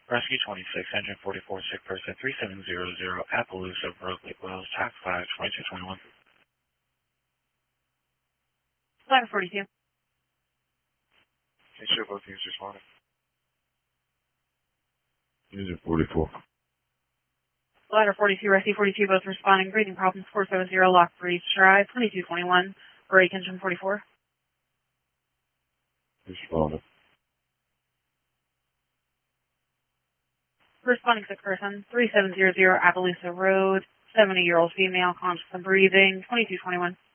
Rescue 26, Engine 44, sick person 3700, Appaloosa, Road, Lake Wells, TAC 5, 2221. Ladder 42. Make sure both units responding. Engine 44. Ladder 42, Rescue 42, both responding. Breathing problems 470, lock breathe, drive 2221. Break engine 44. Responding. Responding sick person 3700, Appaloosa Road, 70-year-old female, conscious and breathing 2221.